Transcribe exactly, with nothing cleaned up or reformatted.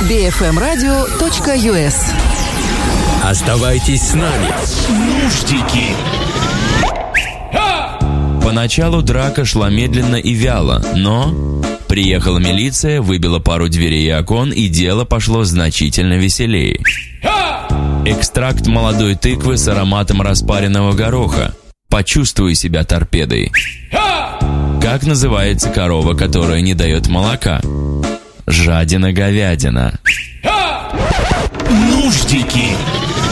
би эф эм радио точка ю эс. Оставайтесь с нами. Нуждики. Поначалу драка шла медленно и вяло, но приехала милиция, выбила пару дверей и окон, и дело пошло значительно веселее. Экстракт молодой тыквы с ароматом распаренного гороха. Почувствуй себя торпедой. Как называется корова, которая не дает молока? Жадина-говядина. Нуждики.